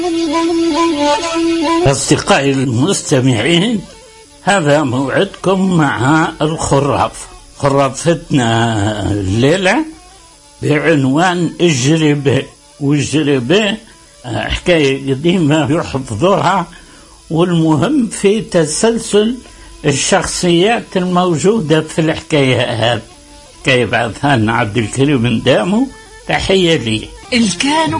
أصدقائي المستمعين، هذا موعدكم مع الخرافة. خرافتنا الليلة بعنوان الجريبة. والجريبة حكاية قديمة يحفظوها، والمهم في تسلسل الشخصيات الموجودة في الحكاية هذه. حكاية بعثها لنا عبد الكريم من دامو، تحية لي. الكان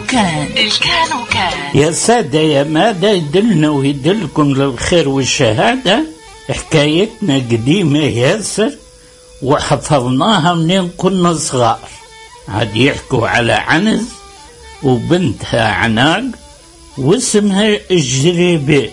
يا سادة يا ماذا يدلنا ويدلكم للخير والشهادة. حكايتنا قديمة ياسر وحفظناها منين كنا صغار. عاد يحكوا على عنز وبنتها عناق واسمها الجريبة.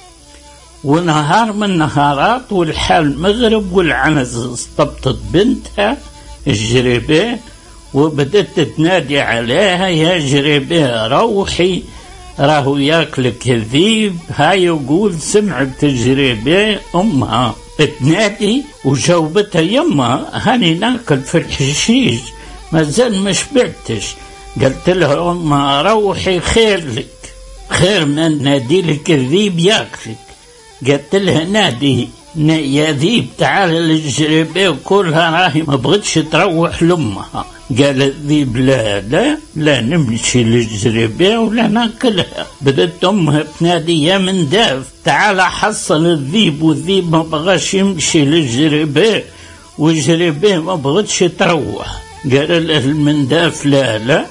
ونهار من نهارات والحال مغرب والعنز استبطت بنتها الجريبة وبدت تنادي عليها: يا جريبة روحي، راهو ياكلك الذيب. هاي يقول سمعت الجريبة أمها تنادي وجاوبتها: يما هاني ناكل في الحشيش مازال ما شبعتش. قلت لها: أمها روحي، خير لك، خير من نادي لك الذيب ياكلك. قلت لها: نادي يا ذيب تعال للجريبة وكلها، راهي ما بغتش تروح لأمها. قال الذيب: لا نمشي للجريبة ولا ناكلها. بدت أمها تنادي: يا منداف تعال حصل الذيب. والذيب ما بغاش يمشي للجريبة والجريبة ما بغتش تروح. قال المنداف: لا.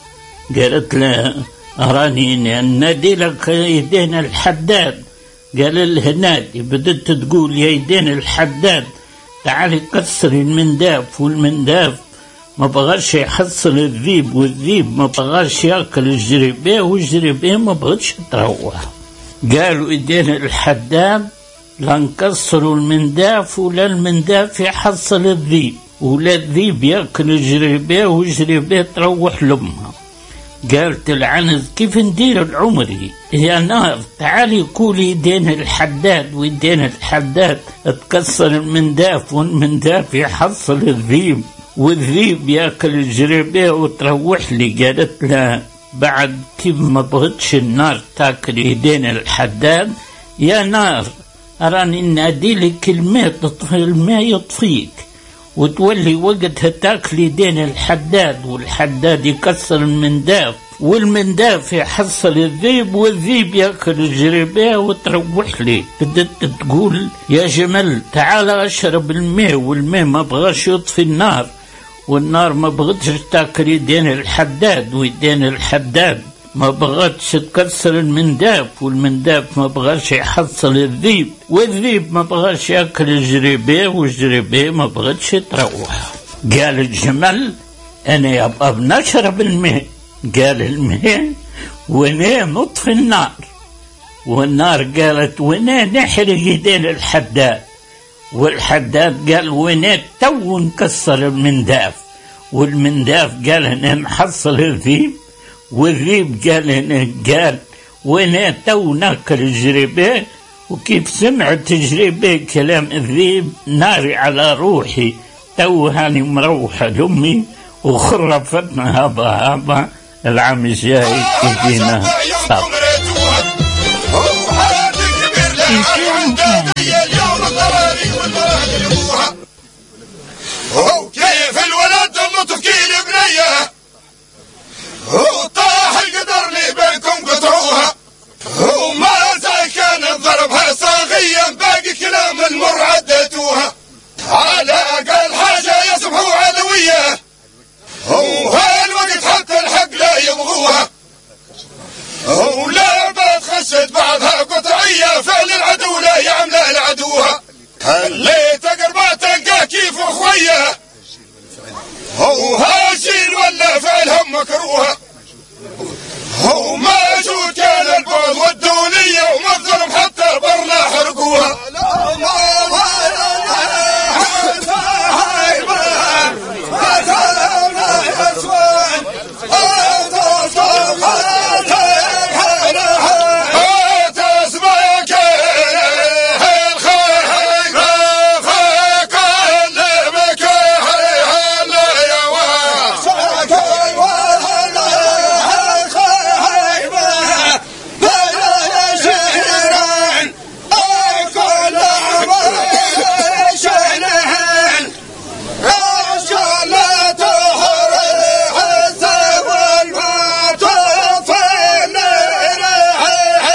قالت له: راني نادي لك يدين الحداد. قال له: نادي. بدت تقول: يا يدين الحداد تعالي كسري المنداف. والمنداف ما بغاش يحصل الذيب، والذيب ما بغاش ياكل الجريبة، والجريبة ما بغتش تروح. قالوا يدين الحداد: لا نكسروا المنداف ولا المنداف يحصل الذيب، ولا الذيب ياكل الجريبة والجريبة تروح لأمها. قالت العنز: كيف ندير العمري يا نار، تعالي كولي يدين الحداد. ويدين الحداد تكسر المنداف والمنداف يحصل الذيب، والذيب ياكل الجريبة وتروح لي. قالت لها: بعد كيف ما بغتش النار تاكل يدين الحداد، يا نار راني نادي لك الماء، تطفي الماء يطفيك وتولي وقتها تاكل يدين الحداد، والحداد يكسر المنداف والمنداف يحصل الذيب، والذيب ياكل الجريبة وتروح لي. بدت تقول: يا جمل تعال اشرب الماء، والماء ما بغاش يطفي النار، والنار ما بغتش تاكل يدين الحداد، ويدين الحداد ما بغتش تكسر المنداف، والمنداف ما بغاش يحصل الذيب، والذيب ما بغاش ياكل الجريبة، والجريبة ما بغتش تروح. قال الجمل: أنا يبقى بنشرب الماء. قال: الماء وانا نطفي النار. والنار قالت: وانا نحرق يدين الحداد. والحداد قال: وانا تو نكسر المنداف. والمنداف قال: انا نحصل الذيب. والذيب قال: وانا تو ناكل الجريبة. وكيف سمعت الجريبة كلام الذيب ناري على روحي، تو هاني مروحة لأمي وخرفتنا هابا العام الجاي يدينا صبر. كيف الولد اللطف كيل بنيه وطاح القدر لي بينكم قطعوها، وما زال كان ضربها صاغيا باقي كلام المر عديتوها. على اقل حاجه يصبحوا علويه، وهالوقت حتى الحق لا يبغوها، ولا بتخشد بعضها قطعيه فعل العدو لا يعمل العدوها. اللي تقربا تلقاه كيف اخويه، وهاجين ولا فعلهم مكروه، وما جود